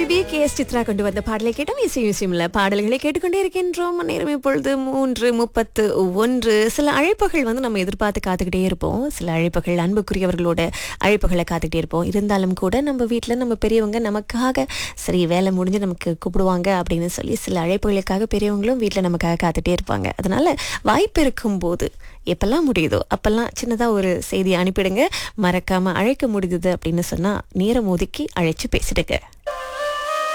SPB KS Chitra கொண்டு வந்த பாடலை கேட்டோம். இசையுசியமில்ல பாடல்களை கேட்டுக்கொண்டே இருக்கின்றோம். நேரம் இப்பொழுது 3:31. சில அழைப்புகள் நம்ம எதிர்பார்த்து காத்துக்கிட்டே இருப்போம். சில அழைப்புகள் அன்புக்குரியவர்களோட அழைப்புகளை காத்துக்கிட்டே இருப்போம். இருந்தாலும் கூட நம்ம வீட்டில் நம்ம பெரியவங்க நமக்காக சரி வேலை முடிஞ்சு நமக்கு கூப்பிடுவாங்க அப்படின்னு சொல்லி சில அழைப்புகளுக்காக பெரியவங்களும் வீட்டில் நமக்காக காத்துட்டே இருப்பாங்க. அதனால வாய்ப்பு இருக்கும்போது எப்பெல்லாம் முடியுதோ அப்பெல்லாம் சின்னதாக ஒரு செய்தி அனுப்பிடுங்க. மறக்காம அழைக்க முடியுது அப்படின்னு சொன்னா நேரம் ஒதுக்கி அழைச்சு பேசிடுங்க.